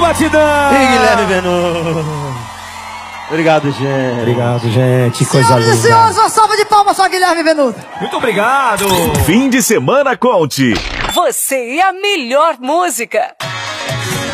Batidão! E Guilherme Venuto. Obrigado, gente. Obrigado, gente. Coisa Senhoras e linda. senhores, uma salva de palmas para Guilherme Venuto. Muito obrigado. Fim de semana Conte. Você e a melhor música.